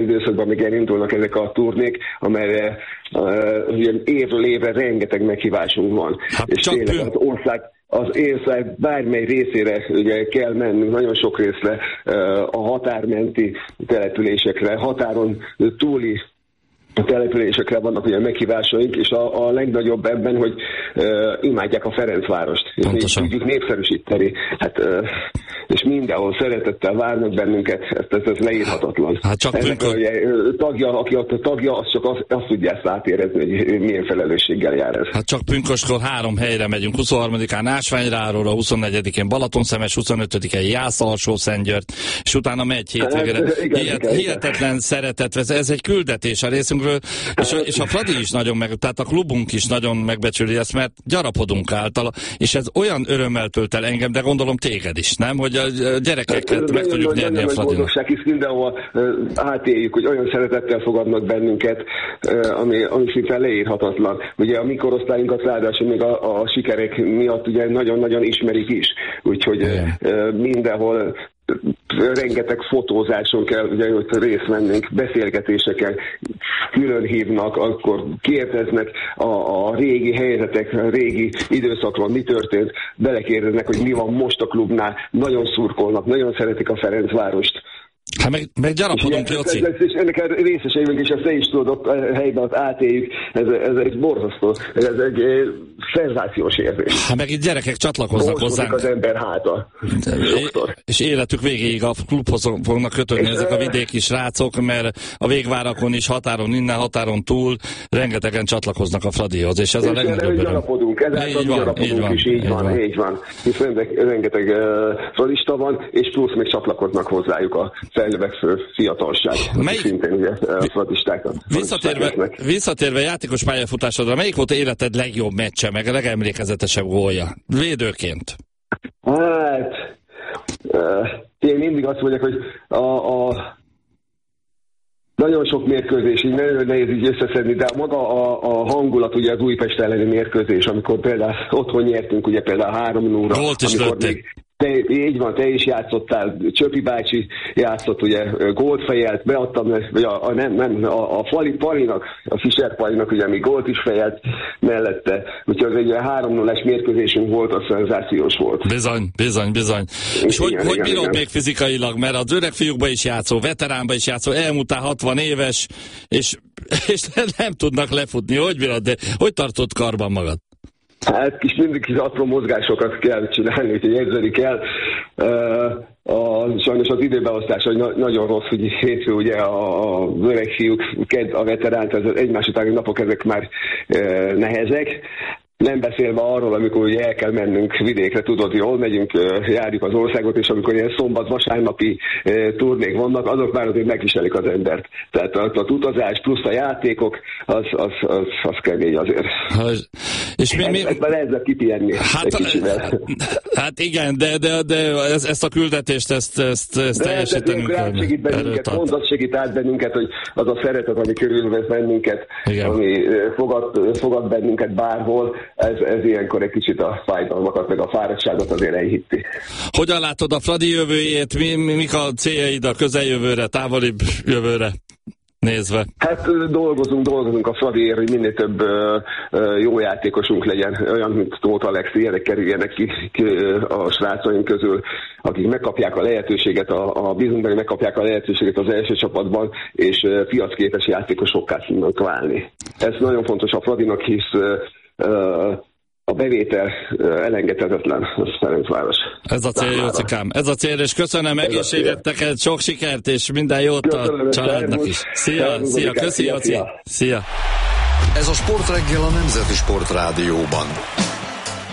időszakban még elindulnak ezek a turnék, amelyre évről évre rengeteg meghívásunk van. És tényleg az ország bármely részére ugye kell mennünk, nagyon sok részre, a határmenti településekre, határon túli településekre vannak ugye meghívásaink, és a legnagyobb ebben, hogy imádják a Ferencvárost, és tudjuk népszerűsíteni. És mindenhol szeretettel várnak bennünket, ez leírhatatlan. Hát csak aki ott a tagja, az csak azt tudja ezt átérezni, hogy milyen felelősséggel jár ez. Hát csak pünköskor 3 helyre megyünk, 23-án Ásványráróra, 24-én Balatonszemes, 25-én Jász-Alsó-Szentgyörgy, és utána megy hétvégére. Hihetetlen szeretet, ez egy küldetés a részünkről, és a Fradi is nagyon tehát a klubunk is nagyon megbecsüli ezt, mert gyarapodunk általa, és ez olyan örömmel tölt el engem, de gondolom téged is, nem? Hogy a gyerekeket meg tudjuk nyerni a Fradinak. Hisz mindenhol átéljük, hogy olyan szeretettel fogadnak bennünket, ami szinte leírhatatlan. Ugye a mi korosztályunkat ráadásul még a sikerek miatt ugye nagyon-nagyon ismerik is. Úgyhogy mindenhol rengeteg fotózáson kell ugye, hogy részt vennénk, beszélgetéseken külön hívnak, akkor kérdeznek a régi helyzetek, a régi időszakról, mi történt, belekérdeznek, hogy mi van most a klubnál, nagyon szurkolnak, nagyon szeretik a Ferencvárost. Hát meg gyarapodunk, Jóci. És ennek részeseiünk, és ezt te is tudod, a helyben azt átéljük, ez egy borzasztó, ez egy szenzációs érzés. Hát meg itt gyerekek csatlakoznak hozzánk. Az ember háta. És életük végéig a klubhoz fognak kötődni ezek a vidéki srácok, mert a végvárakon is, határon innen, határon túl rengetegen csatlakoznak a Fradihoz, és ez a legnagyobb öröm. Gyarapodunk, így van. Hisz rengeteg fradista van, és plusz még csatlakoznak hozzájuk a fejlővekvő fiatalság. Szintén ugye fradistákat. Visszatérve játékos pályafutásodra, melyik volt életed legjobb meccse, meg a legemlékezetesebb gólja? Védőként. Hát, én mindig azt mondják, hogy nagyon sok mérkőzés, így nagyon nehéz így összeszedni, de maga a hangulat, ugye az Újpest elleni mérkőzés, amikor például otthon nyertünk, ugye például 3-0-ra. Gólt is lőtték. Így van, te is játszottál, Csöpi bácsi játszott, ugye gólt fejelt, beadtam, vagy a Palinak, a Fischer Palinak, ugye még gólt is fejelt mellette, úgyhogy az egy 3-0-es mérkőzésünk volt, az szenzációs volt. Bizony. És hogy bírod még fizikailag, mert az öreg fiúkba is játszó, veteránba is játszó, elmúltál 60 éves, és nem tudnak lefutni, hogy bírod, de hogy tartod karban magad? Hát mindig kis apró mozgásokat kell csinálni, úgyhogy edzeni kell. Sajnos az időbeosztás nagyon rossz, hogy hétfő ugye az öreg fiúk, a veteránt, az egymás utáni napok ezek már nehezek. Nem beszélve arról, amikor ugye el kell mennünk vidékre, tudod, jól megyünk, járjuk az országot, és amikor ilyen szombat-vasárnapi turnék vannak, azok már azért megviselik az embert. Tehát az utazás plusz a játékok, az kemény azért. És lehetne kipihenni Hát igen, de ezt a küldetést, ezt teljesítenünk kell. Pont az segít át bennünket, hogy az a szeretet, ami körülvesz bennünket, ami fogad bennünket bárhol, ez ilyenkor egy kicsit a fájdalmakat, meg a fáradtságot azért elhitti. Hogyan látod a Fradi jövőjét? Mik a céljaid a közeljövőre, távolibb jövőre nézve? Hát dolgozunk a Fradiért, hogy minél több jó játékosunk legyen, olyan, mint Tóth Alex, ilyenek kerüljenek ki a srácaink közül, akik megkapják a lehetőséget, a bizonyban megkapják a lehetőséget az első csapatban, és piacképes játékosokká tudnak válni. Ez nagyon fontos a Fradinak, hisz a bevétel elengedhetetlen, az Ferencváros. Ez a cél, Jócikám. Ez a cél, és köszönöm egészséget neked, sok sikert, és minden jót a családnak is. Szia, köszi, Jóci. Szia. Ez a Sportreggel a Nemzeti Sportrádióban.